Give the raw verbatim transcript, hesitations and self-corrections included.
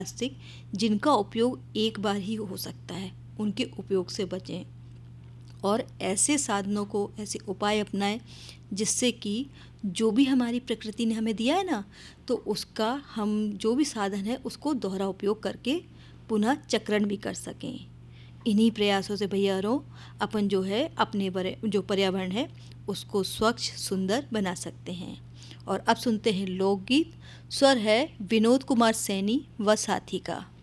Plastic जिनका उपयोग एक बार ही हो सकता है, उनके उपयोग से बचें और ऐसे साधनों को, ऐसे उपाय अपनाएं जिससे कि जो भी हमारी प्रकृति ने हमें दिया है ना, तो उसका हम जो भी साधन है उसको दोहरा उपयोग करके पुनः चक्रण भी कर सकें। इन्हीं प्रयासों से भैयारों अपन जो है अपने बड़े जो पर्यावरण है उसको स्वच्छ सुंदर बना सकते हैं। और अब सुनते हैं लोकगीत। स्वर है विनोद कुमार सैनी व साथी का।